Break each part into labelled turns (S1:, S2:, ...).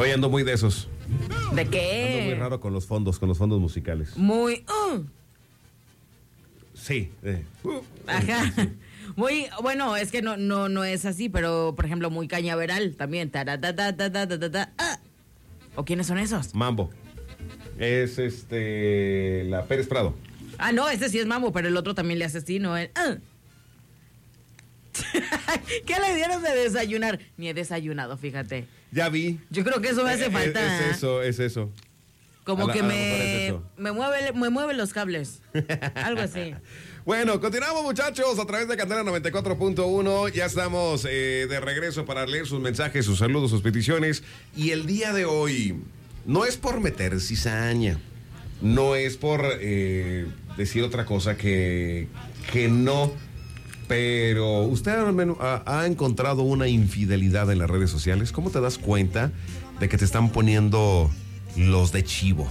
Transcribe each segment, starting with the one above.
S1: Oye, ando muy de esos.
S2: ¿De
S1: Ando
S2: qué?
S1: muy raro con los fondos musicales.
S2: Muy...
S1: Sí.
S2: Ajá. Muy, bueno, es que no es así, pero por ejemplo, muy cañaveral también. ¿O quiénes son esos?
S1: Mambo. Es la Pérez Prado.
S2: Ah, no, ese sí es Mambo, pero el otro también le hace así, ¿no? ¿Qué le dieron de desayunar? Ni he desayunado, fíjate.
S1: Ya vi.
S2: Yo creo que eso me hace falta.
S1: Es eso.
S2: Como que
S1: mejor es eso.
S2: me mueve los cables. Algo así.
S1: Bueno, continuamos, muchachos, a través de Candela 94.1. Ya estamos de regreso para leer sus mensajes, sus saludos, sus peticiones. Y el día de hoy no es por meter cizaña, no es por decir otra cosa que no. Pero usted ha encontrado una infidelidad en las redes sociales. ¿Cómo te das cuenta de que te están poniendo los de chivo?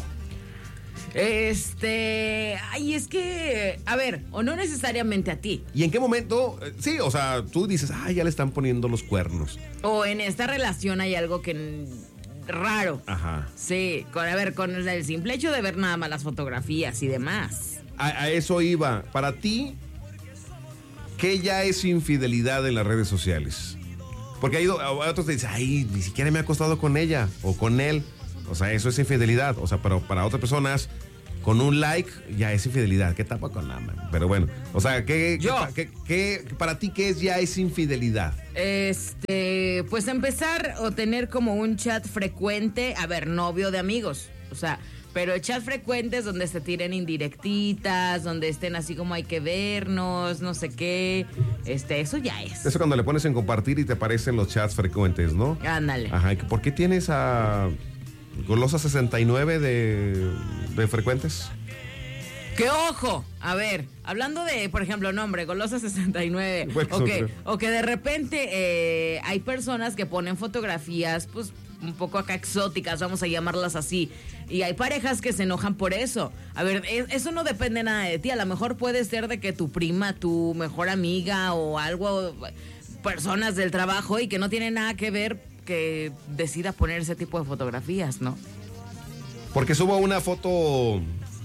S2: Ay, es que, a ver, o no necesariamente a ti.
S1: ¿Y en qué momento? Sí, o sea, tú dices, ya le están poniendo los cuernos.
S2: O en esta relación hay algo que raro.
S1: Ajá.
S2: Sí, con el simple hecho de ver nada más las fotografías y demás.
S1: A eso iba. Para ti, ¿qué ya es infidelidad en las redes sociales? Porque hay otros que dicen, ni siquiera me ha acostado con ella o con él. O sea, eso es infidelidad. O sea, pero para otras personas, con un like ya es infidelidad. ¿Qué tapa con nada, man? Pero bueno, o sea, para ti qué ya es infidelidad?
S2: Pues empezar o tener como un chat frecuente, a ver, novio de amigos, o sea, pero chat frecuentes donde se tiren indirectitas, donde estén así como hay que vernos, no sé qué, eso ya es.
S1: Eso cuando le pones en compartir y te aparecen los chats frecuentes, ¿no?
S2: Ándale.
S1: Ajá, ¿por qué tienes a Golosa 69 de frecuentes?
S2: ¡Qué ojo! A ver, hablando de, por ejemplo, nombre, Golosa 69, o que de repente hay personas que ponen fotografías, pues, un poco acá exóticas, vamos a llamarlas así, y hay parejas que se enojan por eso. A ver, eso no depende nada de ti, a lo mejor puede ser de que tu prima, tu mejor amiga o algo, personas del trabajo y que no tienen nada que ver, que decida poner ese tipo de fotografías, ¿no?
S1: Porque subo una foto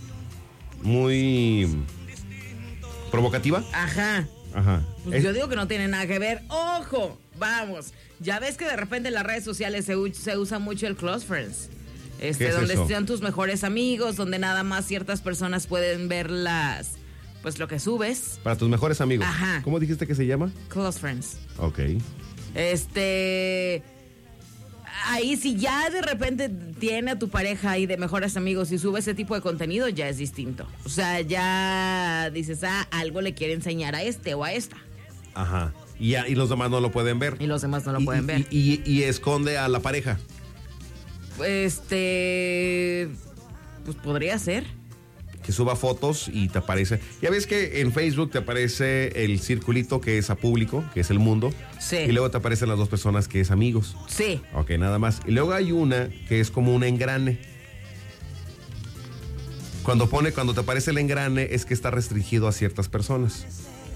S1: muy provocativa.
S2: Ajá. Pues yo digo que no tiene nada que ver. ¡Ojo! Vamos. Ya ves que de repente en las redes sociales se usa mucho el close friends. Donde están tus mejores amigos, donde nada más ciertas personas pueden ver pues lo que subes.
S1: Para tus mejores amigos.
S2: Ajá.
S1: ¿Cómo dijiste que se llama?
S2: Close friends.
S1: Ok.
S2: Ahí si ya de repente tiene a tu pareja ahí de mejores amigos y sube ese tipo de contenido, ya es distinto. O sea, ya dices, algo le quiere enseñar a este o a esta.
S1: Ajá. Y los demás no lo pueden ver.
S2: Y los demás no lo pueden ver.
S1: Y esconde a la pareja.
S2: Pues podría ser.
S1: Que suba fotos y te aparece. Ya ves que en Facebook te aparece el circulito que es a público, que es el mundo.
S2: Sí.
S1: Y luego te aparecen las dos personas que es amigos.
S2: Sí.
S1: Ok, nada más. Y luego hay una que es como un engrane. Cuando te aparece el engrane es que está restringido a ciertas personas.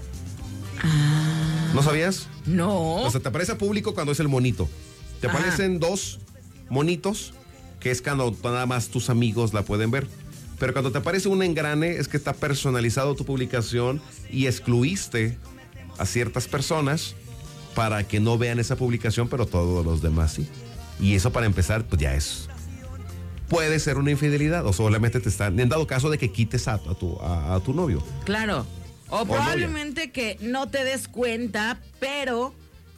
S1: ¿No sabías?
S2: No.
S1: O sea, te aparece a público cuando es el monito. Te aparecen dos monitos, que es cuando nada más tus amigos la pueden ver. Pero cuando te aparece un engrane es que está personalizado tu publicación y excluiste a ciertas personas para que no vean esa publicación, pero todos los demás sí. Y eso, para empezar, pues ya puede ser una infidelidad, o solamente te están, en dado caso de que quites a tu novio.
S2: Claro. O probablemente
S1: novia.
S2: Que no te des cuenta, pero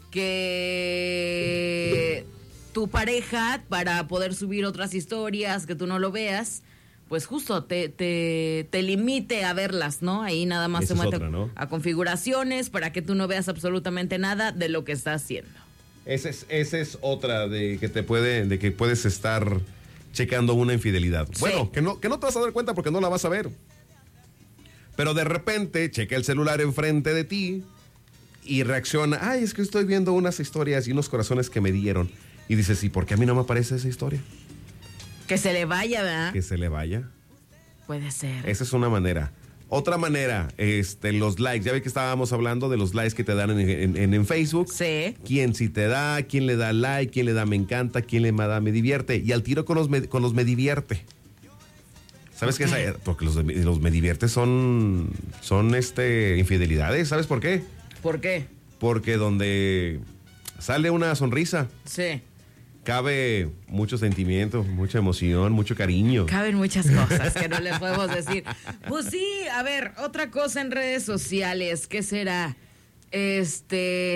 S2: que tu pareja, para poder subir otras historias, que tú no lo veas, pues justo te limite a verlas, ¿no? Ahí nada más se mete a configuraciones para que tú no veas absolutamente nada de lo que está haciendo.
S1: Esa es otra de que puedes estar checando una infidelidad. Sí. Bueno, que no te vas a dar cuenta porque no la vas a ver. Pero de repente checa el celular enfrente de ti y reacciona, es que estoy viendo unas historias y unos corazones que me dieron. Y dices, ¿y por qué a mí no me aparece esa historia?
S2: Que se le vaya, ¿verdad?
S1: Que se le vaya.
S2: Puede ser.
S1: Esa es una manera. Otra manera, los likes. Ya ve que estábamos hablando de los likes que te dan en Facebook.
S2: Sí.
S1: Quién sí te da, quién le da like, quién le da me encanta, quién le da me divierte. Y al tiro con los me divierte. ¿Sabes qué? Porque los me divierte son infidelidades. ¿Sabes por qué?
S2: ¿Por qué?
S1: Porque donde sale una sonrisa.
S2: Sí.
S1: Cabe mucho sentimiento, mucha emoción, mucho cariño.
S2: Caben muchas cosas que no les podemos decir. Pues sí, a ver, otra cosa en redes sociales, ¿qué será? Pues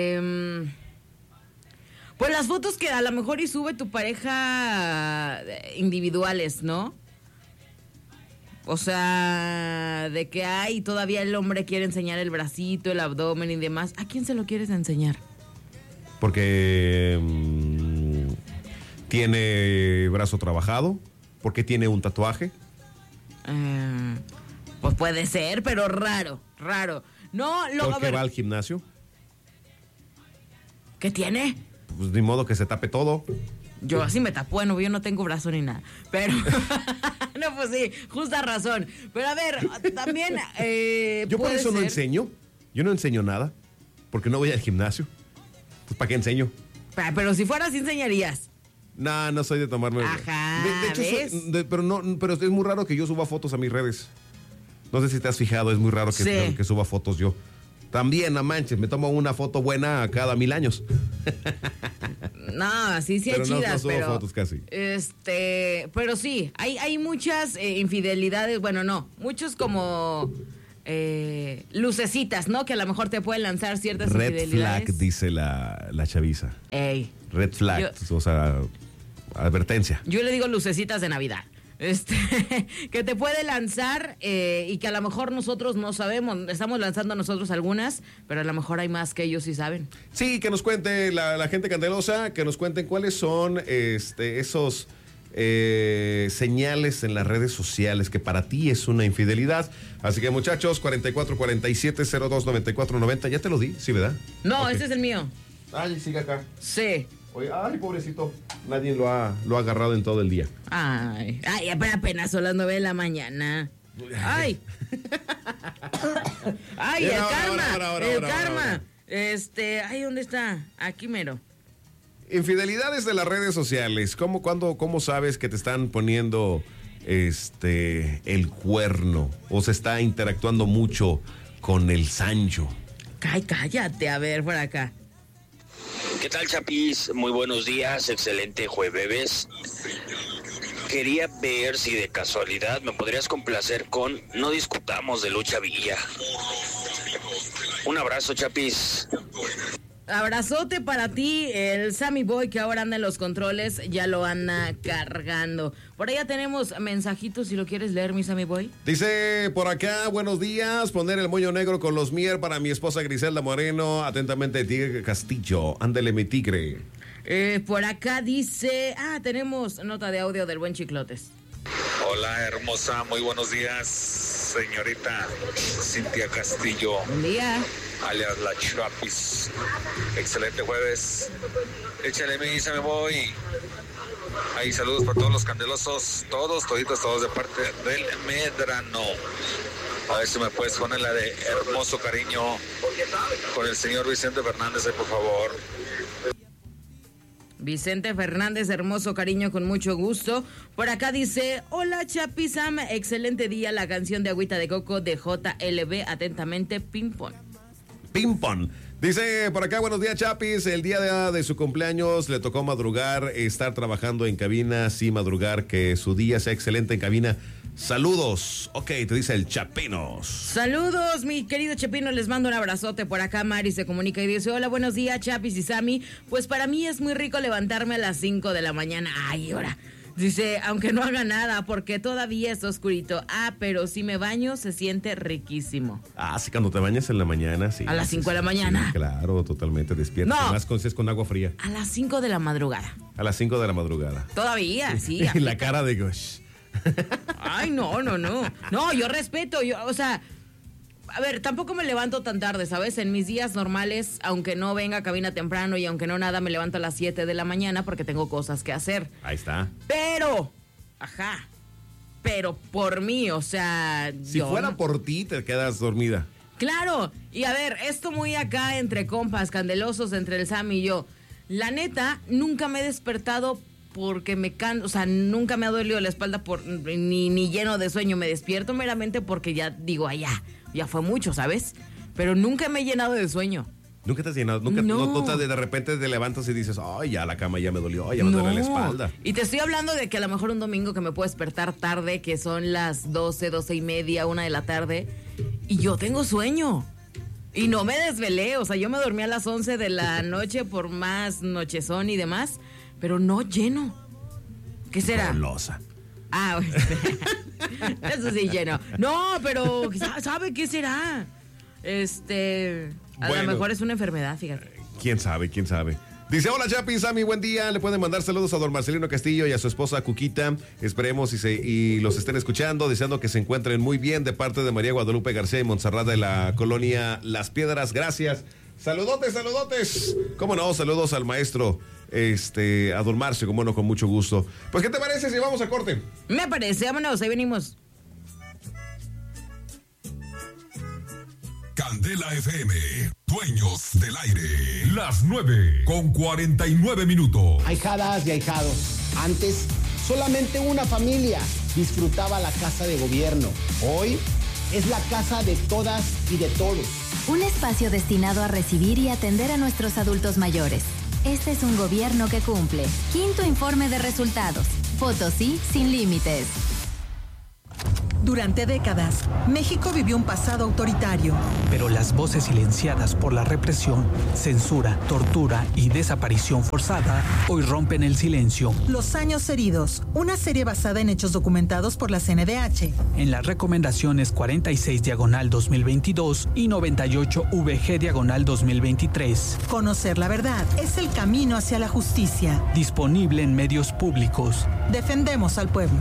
S2: las fotos que a lo mejor y sube tu pareja individuales, ¿no? O sea, de que hay todavía el hombre quiere enseñar el bracito, el abdomen y demás. ¿A quién se lo quieres enseñar?
S1: Porque tiene brazo trabajado, porque tiene un tatuaje.
S2: Pues puede ser, pero raro. No,
S1: porque va al gimnasio.
S2: ¿Qué tiene?
S1: Pues ni modo que se tape todo.
S2: Yo así me tapo, bueno, yo no tengo brazo ni nada. Pero, no, pues sí, justa razón. Pero a ver, también
S1: yo por eso no enseño. Yo no enseño nada, porque no voy al gimnasio. Pues ¿para qué enseño?
S2: Pero si fueras, sí enseñarías.
S1: No soy de tomarme.
S2: Ajá,
S1: de hecho,
S2: ¿ves?
S1: pero es muy raro que yo suba fotos a mis redes. No sé si te has fijado, es muy raro que suba fotos yo. También, no manches, me tomo una foto buena a cada 1000 años.
S2: No, sí hay chidas,
S1: no subo
S2: pero
S1: fotos casi.
S2: Pero sí, hay muchas infidelidades, bueno, no, muchos como lucecitas, ¿no? Que a lo mejor te pueden lanzar ciertas infidelidades.
S1: Red flag, dice la chaviza.
S2: Ey.
S1: Red flag, o sea, advertencia.
S2: Yo le digo lucecitas de Navidad. Que te puede lanzar y que a lo mejor nosotros no sabemos, estamos lanzando nosotros algunas, pero a lo mejor hay más que ellos sí saben.
S1: Sí, que nos cuente la gente candelosa, que nos cuenten cuáles son esos señales en las redes sociales que para ti es una infidelidad. Así que muchachos, 4447029490, ya te lo di, ¿sí, verdad?
S2: No,
S1: Okay.
S2: Este es el mío.
S1: Ay, sigue acá.
S2: Sí.
S1: Oye, ay, pobrecito, nadie lo ha agarrado en todo el día.
S2: Ay, apenas son las 9 de la mañana. Ay. Ay, el karma. Ay, ¿dónde está? Aquí mero.
S1: Infidelidades de las redes sociales. ¿Cómo sabes que te están poniendo el cuerno? O se está interactuando mucho con el Sancho.
S2: Cállate, a ver, por acá.
S3: ¿Qué tal, Chapis? Muy buenos días, excelente jueves. Quería ver si de casualidad me podrías complacer con No discutamos de Lucha Villa. Un abrazo, Chapis.
S2: Abrazote para ti, el Sammy Boy que ahora anda en los controles, ya lo anda cargando. Por allá tenemos mensajitos, si lo quieres leer, mi Sammy Boy.
S1: Dice por acá, buenos días, poner el moño negro con los mier para mi esposa Griselda Moreno, atentamente Tigre Castillo, ándele mi tigre.
S2: Por acá dice, tenemos nota de audio del buen Chiclotes.
S4: Hola, hermosa, muy buenos días, señorita Cintia Castillo.
S2: Buen día.
S4: Alias La Chapis. Excelente jueves. Échale, misa, me voy. Ahí saludos para todos los candelosos, toditos de parte del Medrano. A ver si me puedes poner la de Hermoso Cariño con el señor Vicente Fernández, por favor.
S2: Vicente Fernández, Hermoso Cariño, con mucho gusto. Por acá dice, hola Chapisam, excelente día, la canción de Agüita de Coco de JLB, atentamente, Ping Pong.
S1: Ping Pong. Dice por acá, buenos días, Chapis. El día de su cumpleaños le tocó madrugar, estar trabajando en cabina, sí madrugar, que su día sea excelente en cabina. Saludos. Ok, te dice el Chapinos.
S2: Saludos, mi querido Chapino, les mando un abrazote. Por acá Mari se comunica y dice, hola, buenos días, Chapis y Sammy. Pues para mí es muy rico levantarme a las 5 de la mañana. Ay, ahora. Dice, aunque no haga nada, porque todavía está oscurito. Pero si me baño, se siente riquísimo.
S1: Sí, cuando te bañas en la mañana, sí.
S2: A las 5 de la mañana.
S1: Sí, claro, totalmente despierto.
S2: No.
S1: Más con agua fría.
S2: A las 5 de la madrugada.
S1: A las 5 de la madrugada.
S2: Todavía, sí.
S1: Y la cara de Gosh.
S2: Ay, no. No, yo respeto, o sea, a ver, tampoco me levanto tan tarde, ¿sabes? En mis días normales, aunque no venga a cabina temprano y aunque no nada, me levanto a las 7 de la mañana porque tengo cosas que hacer.
S1: Ahí está.
S2: Pero, pero por mí, o sea...
S1: Si fuera por ti, te quedas dormida.
S2: Claro, y a ver, esto muy acá entre compas, candelosos, entre el Sam y yo. La neta, nunca me he despertado porque o sea, nunca me ha dolido la espalda ni lleno de sueño. Me despierto meramente porque ya digo, ya fue mucho, ¿sabes? Pero nunca me he llenado de sueño.
S1: ¿Nunca te has llenado? ¿Nunca no de repente te levantas y dices, ay, ya la cama ya me dolió, ya me duele la espalda?
S2: Y te estoy hablando de que a lo mejor un domingo que me puedo despertar tarde, que son las 12:30, 1 de la tarde, y yo tengo sueño. Y no me desvelé, o sea, yo me dormí a las 11 de la noche por más nochezón y demás, pero no lleno. ¿Qué será?
S1: Golosa.
S2: Ah, eso sí, lleno. No, pero ¿sabe qué será? A lo mejor es una enfermedad, fíjate.
S1: ¿Quién sabe? Dice, hola Chapi, Sammy, buen día. Le pueden mandar saludos a don Marcelino Castillo y a su esposa Cuquita. Esperemos y los estén escuchando, deseando que se encuentren muy bien de parte de María Guadalupe García y Montserrat de la colonia Las Piedras. Gracias. Saludotes. ¿Cómo no? Saludos al maestro, a don Marcio, como no, con mucho gusto. Pues, ¿qué te parece si vamos a corte?
S2: Me parece, vámonos, ahí venimos.
S5: Candela FM, dueños del aire. Las 9:49.
S6: Ahijadas y ahijados. Antes, solamente una familia disfrutaba la casa de gobierno. Hoy es la casa de todas y de todos.
S7: Un espacio destinado a recibir y atender a nuestros adultos mayores. Este es un gobierno que cumple. Quinto informe de resultados. Potosí sin límites.
S8: Durante décadas, México vivió un pasado autoritario.
S9: Pero las voces silenciadas por la represión, censura, tortura y desaparición forzada hoy rompen el silencio.
S8: Los años heridos, una serie basada en hechos documentados por la CNDH.
S9: En las recomendaciones 46/2022 y 98/VG/2023.
S8: Conocer la verdad es el camino hacia la justicia.
S9: Disponible en medios públicos.
S8: Defendemos al pueblo.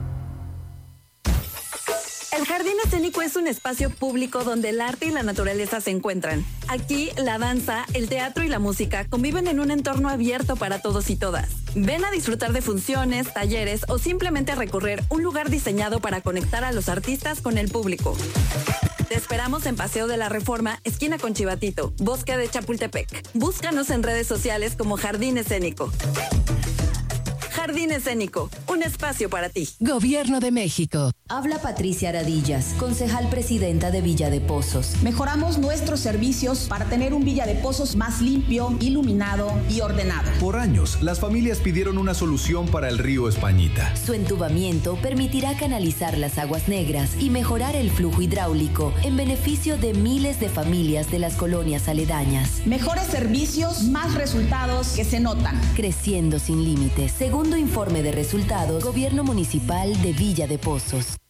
S10: El Jardín Escénico es un espacio público donde el arte y la naturaleza se encuentran. Aquí, la danza, el teatro y la música conviven en un entorno abierto para todos y todas. Ven a disfrutar de funciones, talleres o simplemente a recorrer un lugar diseñado para conectar a los artistas con el público. Te esperamos en Paseo de la Reforma, esquina con Chivatito, Bosque de Chapultepec. Búscanos en redes sociales como Jardín Escénico. Jardín Escénico, un espacio para ti.
S7: Gobierno de México. Habla Patricia Aradillas, concejal presidenta de Villa de Pozos.
S11: Mejoramos nuestros servicios para tener un Villa de Pozos más limpio, iluminado y ordenado.
S12: Por años, las familias pidieron una solución para el río Españita.
S7: Su entubamiento permitirá canalizar las aguas negras y mejorar el flujo hidráulico en beneficio de miles de familias de las colonias aledañas.
S11: Mejores servicios, más resultados que se notan.
S7: Creciendo sin límites. Segundo informe de resultados, Gobierno Municipal de Villa de Pozos.